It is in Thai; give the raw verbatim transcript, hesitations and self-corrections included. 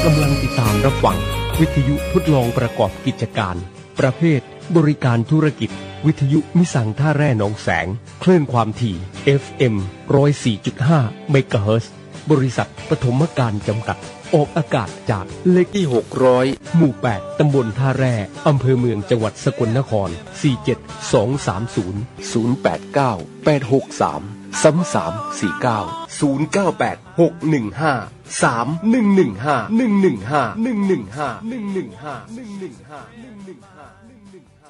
กำลังติดตามรับฟังวิทยุทดลองประกอบกิจการประเภทบริการธุรกิจวิทยุมิสังท่าแร่หนองแสงคลื่นความถี่ เอฟ เอ็ม หนึ่งศูนย์สี่จุดห้า เมกะเฮิรตซ์บริษัทปฐมการจำกัดออกอากาศจากเลขที่หกร้อยหมู่แปดตำบลท่าแร่อำเภอเมืองจังหวัดสกลนครสี่เจ็ดสองสามศูนย์ ศูนย์แปดเก้า แปดหกสาม สามสามสี่เก้า ศูนย์เก้าแปด หกหนึ่งห้า สามหนึ่งหนึ่งห้า หนึ่งหนึ่งห้า หนึ่งหนึ่งห้า หนึ่งหนึ่งห้า หนึ่งหนึ่งห้า หนึ่งหนึ่งห้า